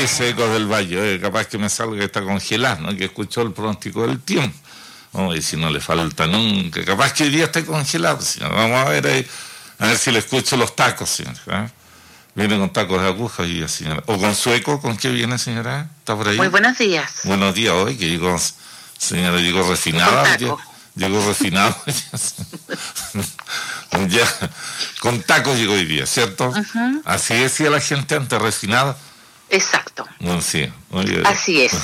dice Ecos del Valle? Capaz que me salga que está congelado, ¿no? Que escuchó el pronóstico del tiempo. Oh, y si no le falta nunca, capaz que hoy día esté congelado, señora. Vamos a ver ahí, a ver si le escucho los tacos, señora. ¿Eh? Viene con tacos de aguja hoy día, señora. O con su eco, ¿con qué viene, señora? ¿Está por ahí? Muy buenos días. Buenos días, hoy que llegó, señora, llegó refinada. Llegó refinado. Ya, con tacos llegó hoy día, ¿cierto? Uh-huh. Así decía la gente antes, refinada. Exacto. Bueno, sí. Oye, así es.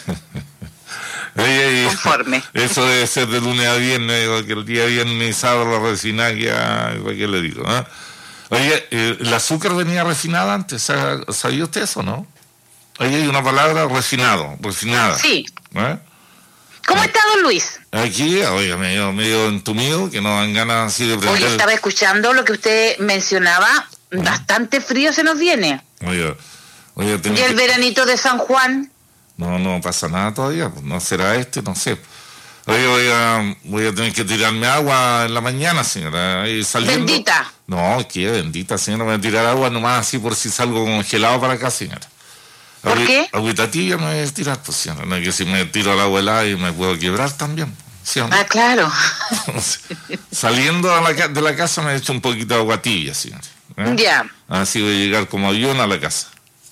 Oye, conforme. Eso debe ser de lunes a viernes, que el día viernes y sábado la refinada, ¿qué le digo? ¿Eh? Oye, el azúcar venía refinada antes, ¿sabía usted eso, no? Oye, hay una palabra, refinada. Sí. ¿Eh? ¿Cómo está, don Luis? Aquí, oiga, medio entumido, que no dan ganas así de prender. Hoy estaba escuchando lo que usted mencionaba, bastante frío se nos viene. Oye, ¿y el veranito de San Juan? No pasa nada todavía, no será no sé. Oye, voy a tener que tirarme agua en la mañana, señora. ¿Bendita? No, qué bendita, señora, me voy a tirar agua nomás así por si salgo congelado para acá, señora. ¿Por qué? Agüita tibia me voy a tirar, pues, señora. No es que si me tiro al agua helada y me puedo quebrar también. ¿Sí o no? Ah, claro. Saliendo de la casa me he hecho un poquito de agua tibia, señora. Ya. Así voy a llegar como avión a la casa.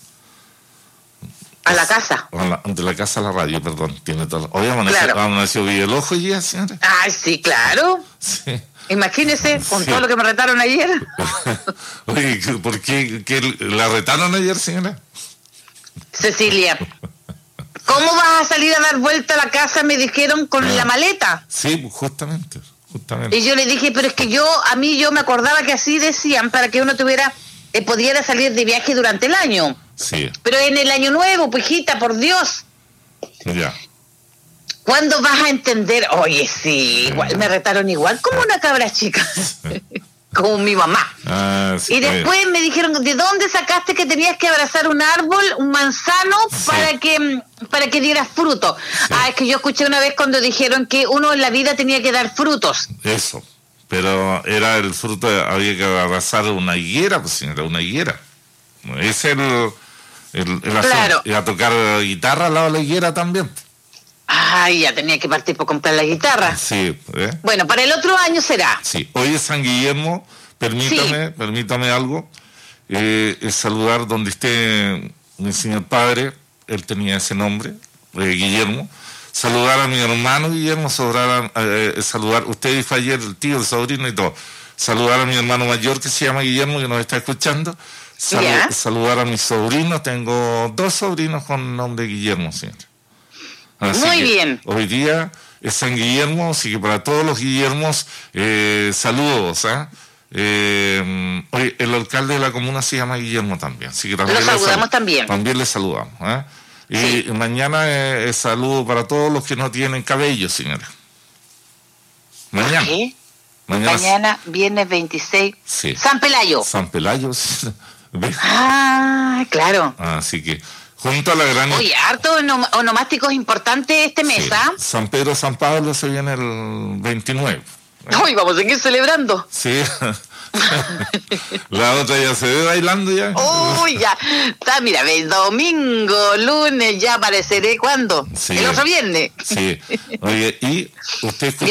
¿A la casa? De la casa a la radio, perdón. Tiene todo. Oye, claro. amaneció bien el ojo ya, señora. Ah, sí, claro. Sí. Imagínese, con todo lo que me retaron ayer. Oye, ¿por qué la retaron ayer, señora? Cecilia, ¿cómo vas a salir a dar vuelta a la casa? Me dijeron con la maleta. Sí, justamente. Y yo le dije, pero es que yo me acordaba que así decían para que uno pudiera salir de viaje durante el año. Sí. Pero en el año nuevo, pues, hijita, por Dios. Ya. ¿Cuándo vas a entender? Oye, sí, igual me retaron igual como una cabra chica. Como mi mamá. Ah, sí, y después me dijeron, ¿de dónde sacaste que tenías que abrazar un árbol, un manzano, para que dieras fruto? Sí. Ah, es que yo escuché una vez cuando dijeron que uno en la vida tenía que dar frutos. Eso, pero era el fruto, había que abrazar una higuera, pues señora, una higuera. Ese es el claro. Y a tocar guitarra al lado de la higuera también. Ay, ya tenía que partir por comprar la guitarra. Sí. Bueno, para el otro año será. Sí. Hoy es San Guillermo, permítame algo. Saludar donde esté mi señor padre, él tenía ese nombre, Guillermo. Saludar a mi hermano Guillermo, saludar, usted dijo ayer, el tío, el sobrino y todo. Saludar a mi hermano mayor que se llama Guillermo, que nos está escuchando. Saludar a mis sobrinos, tengo 2 sobrinos con nombre Guillermo, señor. Así muy bien. Hoy día es San Guillermo, así que para todos los Guillermos, saludos. Hoy el alcalde de la comuna se llama Guillermo también, así que también lo saludamos también. También le saludamos. Y mañana es saludo para todos los que no tienen cabello, señora. Mañana. ¿Qué? Mañana, viernes 26. Sí. San Pelayo. San Pelayo. Claro. Así que junto a la gran... Oye, harto onomásticos importantes este mes, ¿ah? San Pedro, San Pablo se viene el 29. Hoy vamos a seguir celebrando. Sí. La otra ya se ve bailando ya. Uy, ya. Está, mira, domingo, lunes, ya apareceré. ¿Cuándo? Sí. El otro viernes. Sí. Oye, ¿y usted